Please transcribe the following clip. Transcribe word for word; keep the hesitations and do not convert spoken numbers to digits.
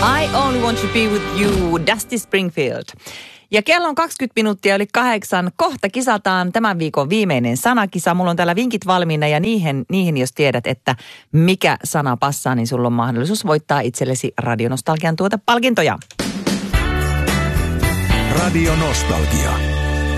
I only want to be with you, Dusty Springfield. Ja kello on kaksikymmentä minuuttia yli kahdeksan. Kohta kisataan tämän viikon viimeinen sanakisa. Mulla on täällä vinkit valmiina ja niihin, niihin jos tiedät, että mikä sana passaa, niin sulla on mahdollisuus voittaa itsellesi Radio Nostalgian tuota palkintoja. Radio Nostalgia.